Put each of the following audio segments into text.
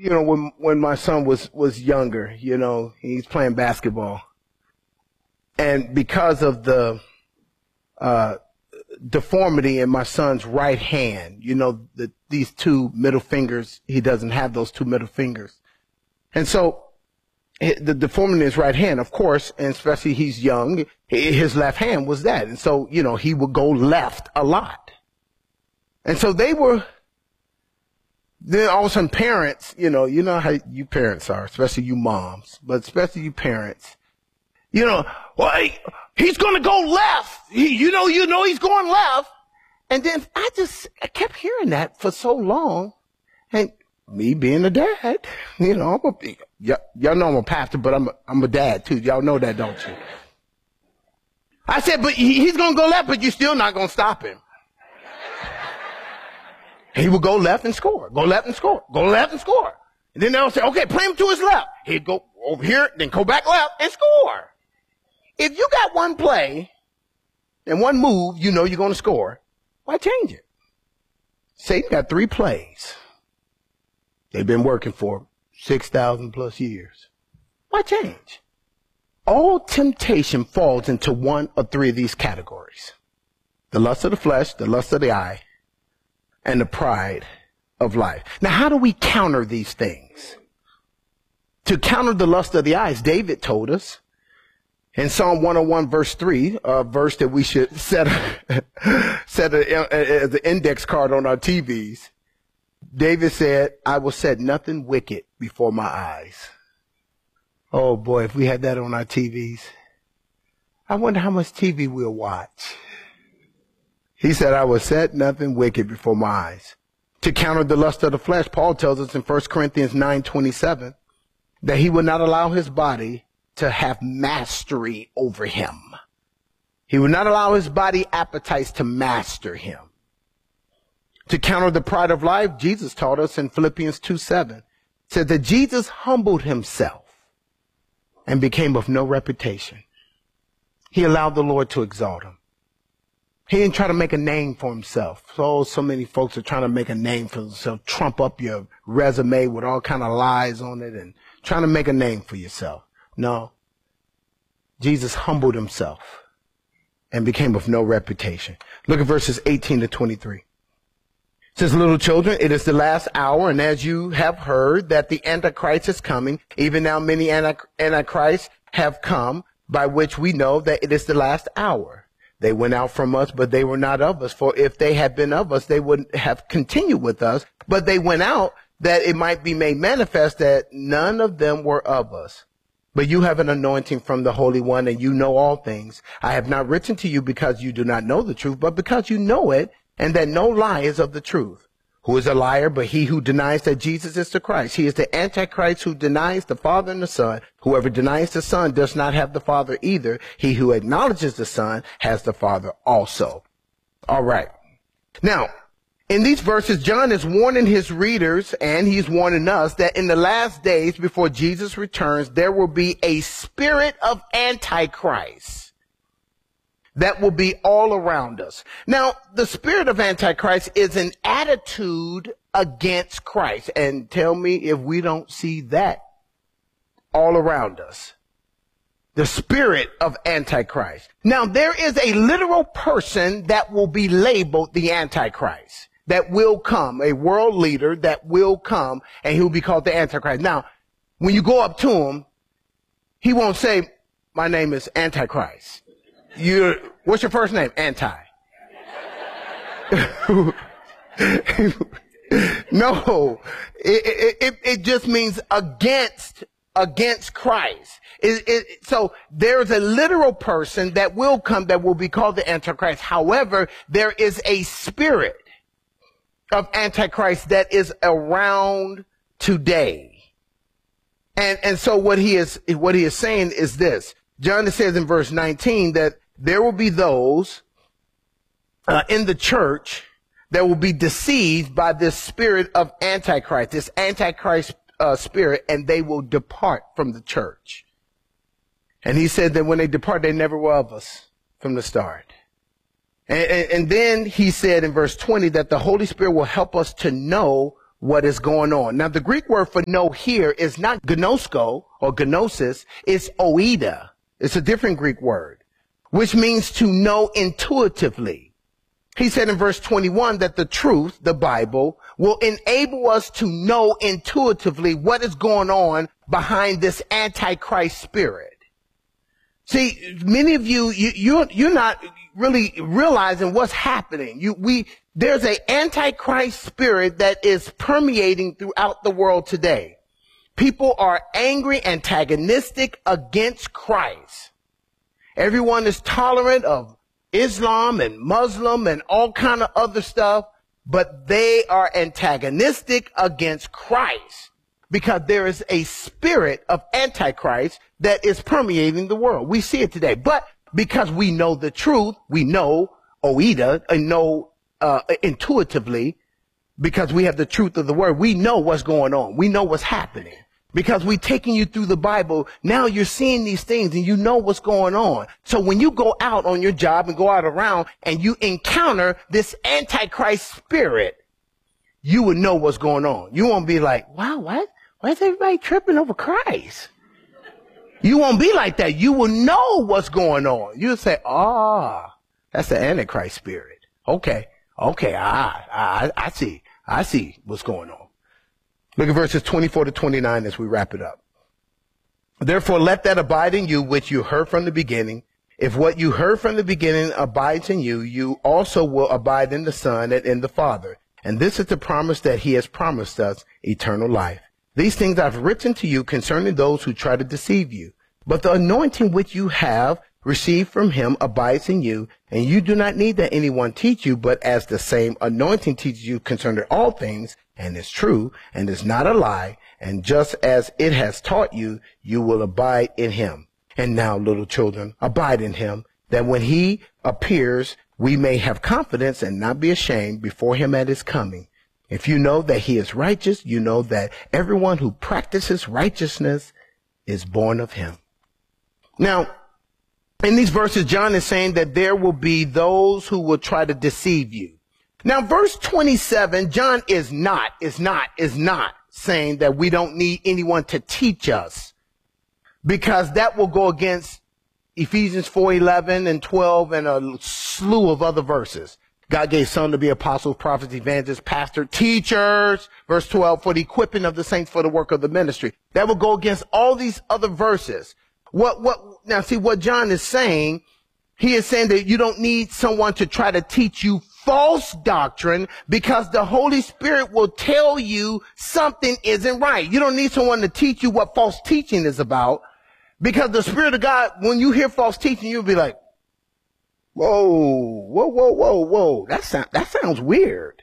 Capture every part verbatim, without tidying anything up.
you know, when, when my son was, was younger, you know, he's playing basketball. And because of the, uh, deformity in my son's right hand, you know, the, these two middle fingers, he doesn't have those two middle fingers. And so the deformity in his right hand, of course, and especially he's young, his left hand was that. And so, you know, he would go left a lot. And so they were, then all of a sudden parents, you know, you know how you parents are, especially you moms, but especially you parents, you know, well, he, he's going to go left. He, you know, you know, he's going left. And then I just, I kept hearing that for so long. And me being a dad, you know, I'm a, y- y'all know I'm a pastor, but I'm a, I'm a dad too. Y'all know that, don't you? I said, but he, he's going to go left, but you're still not going to stop him. He would go left and score, go left and score, go left and score. And then they'll say, okay, play him to his left. He'd go over here, then go back left and score. If you got one play and one move, you know you're going to score. Why change it? Satan got three plays. They've been working for six thousand plus years. Why change? All temptation falls into one or three of these categories. The lust of the flesh, the lust of the eye, and the pride of life. Now, how do we counter these things? To counter the lust of the eyes, David told us in Psalm one oh one verse three, a verse that we should set, set a, as an index card on our T Vs. David said, I will set nothing wicked before my eyes. Oh boy, if we had that on our T Vs, I wonder how much T V we'll watch. He said, I will set nothing wicked before my eyes. To counter the lust of the flesh, Paul tells us in First Corinthians nine twenty-seven that he will not allow his body to have mastery over him. He will not allow his body appetites to master him. To counter the pride of life, Jesus taught us in Philippians two seven, said that Jesus humbled himself and became of no reputation. He allowed the Lord to exalt him. He didn't try to make a name for himself. So, so many folks are trying to make a name for themselves, trump up your resume with all kind of lies on it and trying to make a name for yourself. No. Jesus humbled himself and became of no reputation. Look at verses eighteen to twenty-three. It says, little children, it is the last hour, and as you have heard that the Antichrist is coming, even now many Antichrists have come, by which we know that it is the last hour. They went out from us, but they were not of us. For if they had been of us, they would have continued with us. But they went out that it might be made manifest that none of them were of us. But you have an anointing from the Holy One, and you know all things. I have not written to you because you do not know the truth, but because you know it, and that no lie is of the truth. Who is a liar but he who denies that Jesus is the Christ? He is the Antichrist who denies the Father and the Son. Whoever denies the Son does not have the Father either. He who acknowledges the Son has the Father also. All right. Now, in these verses, John is warning his readers, and he's warning us, that in the last days before Jesus returns, there will be a spirit of Antichrist that will be all around us. Now, the spirit of Antichrist is an attitude against Christ. And tell me if we don't see that all around us. The spirit of Antichrist. Now, there is a literal person that will be labeled the Antichrist, that will come, a world leader that will come, and he'll be called the Antichrist. Now, when you go up to him, he won't say, my name is Antichrist. You, what's your first name? Anti. No, it, it, it just means against, against Christ. It, it, so there's a literal person that will come that will be called the Antichrist. However, there is a spirit of Antichrist that is around today. And, and so what he is, what he is saying is this. John says in verse nineteen that there will be those uh, in the church that will be deceived by this spirit of Antichrist, this Antichrist uh, spirit, and they will depart from the church. And he said that when they depart, they never were of us from the start. And, and, and then he said in verse twenty that the Holy Spirit will help us to know what is going on. Now, the Greek word for know here is not gnosko or gnosis. It's oida. It's a different Greek word, which means to know intuitively. He said in verse twenty-one that the truth, the Bible, will enable us to know intuitively what is going on behind this antichrist spirit. See, many of you, you, you're, you're not really realizing what's happening. You, we, there's an antichrist spirit that is permeating throughout the world today. People are angry, antagonistic against Christ. Everyone is tolerant of Islam and Muslim and all kind of other stuff, but they are antagonistic against Christ because there is a spirit of antichrist that is permeating the world. We see it today, but because we know the truth, we know oida and know uh, intuitively, because we have the truth of the word, we know what's going on. We know what's happening. Because we're taking you through the Bible, now you're seeing these things and you know what's going on. So when you go out on your job and go out around and you encounter this antichrist spirit, you will know what's going on. You won't be like, wow, what? Why is everybody tripping over Christ? You won't be like that. You will know what's going on. You'll say, ah, oh, that's the antichrist spirit. Okay. Okay. Ah, I, I see. I see what's going on. Look at verses twenty-four to twenty-nine as we wrap it up. Therefore, let that abide in you which you heard from the beginning. If what you heard from the beginning abides in you, you also will abide in the Son and in the Father. And this is the promise that he has promised us, eternal life. These things I've written to you concerning those who try to deceive you. But the anointing which you have received from him abides in you, and you do not need that anyone teach you, but as the same anointing teaches you concerning all things, and is true, and is not a lie, and just as it has taught you, you will abide in him. And now, little children, abide in him, that when he appears, we may have confidence and not be ashamed before him at his coming. If you know that he is righteous, you know that everyone who practices righteousness is born of him. Now, in these verses, John is saying that there will be those who will try to deceive you. Now, verse twenty-seven, John is not, is not, is not saying that we don't need anyone to teach us, because that will go against Ephesians four eleven and twelve and a slew of other verses. God gave some to be apostles, prophets, evangelists, pastors, teachers. Verse twelve, for the equipping of the saints for the work of the ministry. That will go against all these other verses. What, what, now see what John is saying. He is saying that you don't need someone to try to teach you false doctrine, because the Holy Spirit will tell you something isn't right. You don't need someone to teach you what false teaching is about, because the Spirit of God, when you hear false teaching, you'll be like, whoa, whoa, whoa, whoa, whoa. That sound, that sounds weird.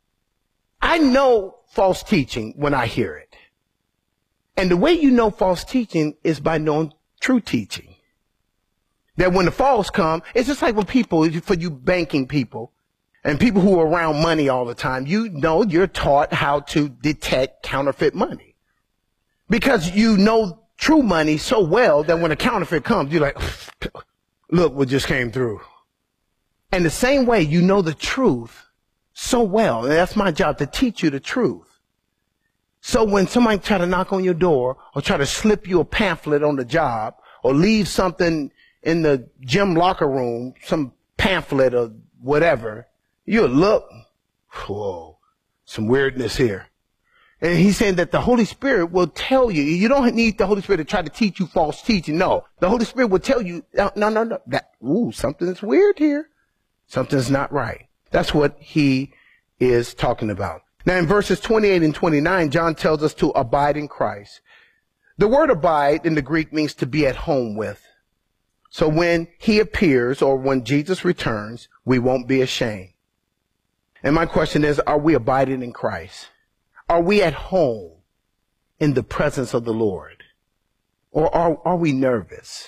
I know false teaching when I hear it. And the way you know false teaching is by knowing true teaching. That when the false come, it's just like when people, for you banking people and people who are around money all the time, you know, you're taught how to detect counterfeit money, because you know true money so well that when a counterfeit comes, you're like, look what just came through. And the same way, you know the truth so well. And that's my job, to teach you the truth. So when somebody try to knock on your door or try to slip you a pamphlet on the job or leave something in the gym locker room, some pamphlet or whatever, you'll look, whoa, some weirdness here. And he's saying that the Holy Spirit will tell you. You don't need the Holy Spirit to try to teach you false teaching. No, the Holy Spirit will tell you, no, no, no, no, that, ooh, something's weird here. Something's not right. That's what he is talking about. Now in verses twenty-eight and twenty-nine, John tells us to abide in Christ. The word abide in the Greek means to be at home with. So when he appears, or when Jesus returns, we won't be ashamed. And my question is, are we abiding in Christ? Are we at home in the presence of the Lord? Or are, are we nervous?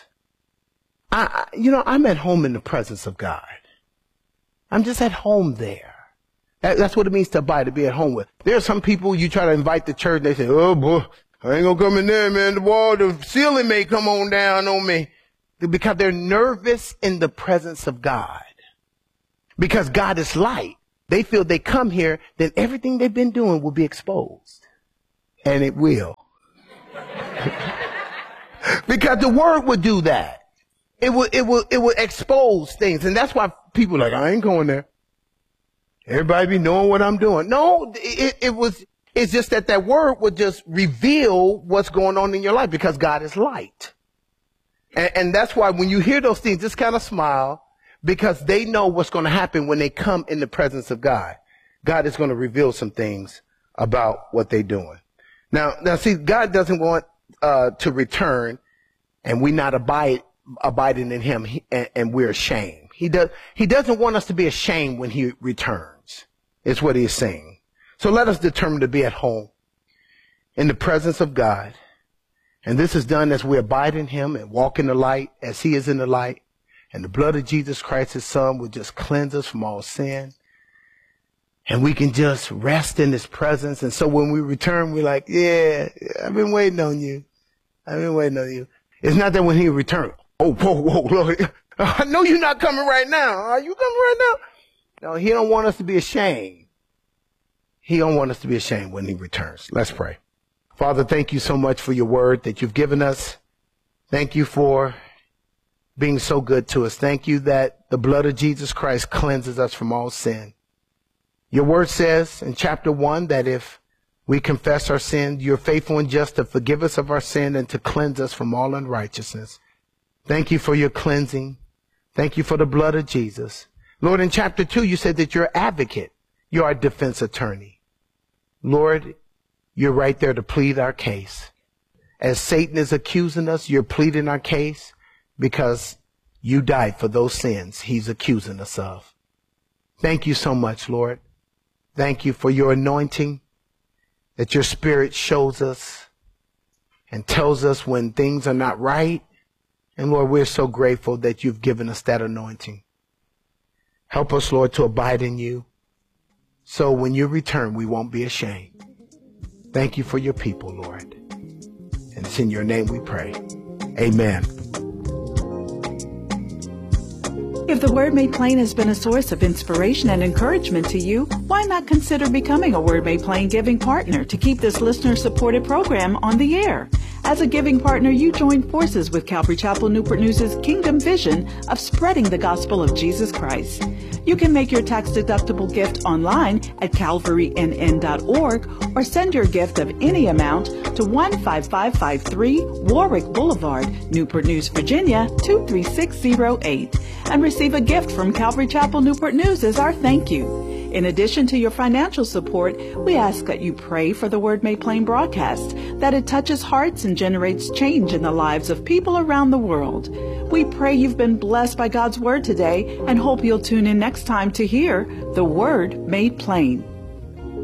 I, you know, I'm at home in the presence of God. I'm just at home there. That, that's what it means to abide, to be at home with. There are some people you try to invite to church, and they say, oh boy, I ain't gonna come in there, man. The wall, the ceiling may come on down on me. Because they're nervous in the presence of God. Because God is light. They feel they come here, then everything they've been doing will be exposed. And it will. Because the word would do that. It will, it will, it will expose things. And that's why people are like, I ain't going there. Everybody be knowing what I'm doing. No, it, it was, it's just that that word would just reveal what's going on in your life because God is light. And, and that's why when you hear those things, just kind of smile because they know what's going to happen when they come in the presence of God. God is going to reveal some things about what they're doing. Now, now see, God doesn't want, uh, to return and we not abide, abiding in him and, and we're ashamed. He does, he doesn't want us to be ashamed when he returns. Is what he is saying. So let us determine to be at home in the presence of God. And this is done as we abide in him and walk in the light as he is in the light. And the blood of Jesus Christ, his son, will just cleanse us from all sin. And we can just rest in his presence. And so when we return, we're like, yeah, I've been waiting on you. I've been waiting on you. It's not that when he returns, oh, whoa, whoa, Lord, I know you're not coming right now. Are you coming right now? No, he don't want us to be ashamed. He don't want us to be ashamed when he returns. Let's pray. Father, thank you so much for your word that you've given us. Thank you for being so good to us. Thank you that the blood of Jesus Christ cleanses us from all sin. Your word says in chapter one that if we confess our sin, you're faithful and just to forgive us of our sin and to cleanse us from all unrighteousness. Thank you for your cleansing. Thank you for the blood of Jesus. Lord, in chapter two, you said that you're advocate. You're our defense attorney. Lord, you're right there to plead our case. As Satan is accusing us, you're pleading our case because you died for those sins he's accusing us of. Thank you so much, Lord. Thank you for your anointing, that your spirit shows us and tells us when things are not right. And Lord, we're so grateful that you've given us that anointing. Help us, Lord, to abide in you. So when you return, we won't be ashamed. Thank you for your people, Lord. And it's in your name we pray. Amen. If the Word Made Plain has been a source of inspiration and encouragement to you, why not consider becoming a Word Made Plain giving partner to keep this listener-supported program on the air? As a giving partner, you join forces with Calvary Chapel Newport News' Kingdom Vision of spreading the gospel of Jesus Christ. You can make your tax-deductible gift online at calvary n n dot org or send your gift of any amount to one five five five three Warwick Boulevard, Newport News, Virginia two three six zero eight, and receive a gift from Calvary Chapel Newport News as our thank you. In addition to your financial support, we ask that you pray for the Word Made Plain broadcast, that it touches hearts and generates change in the lives of people around the world. We pray you've been blessed by God's Word today and hope you'll tune in next time to hear the Word Made Plain.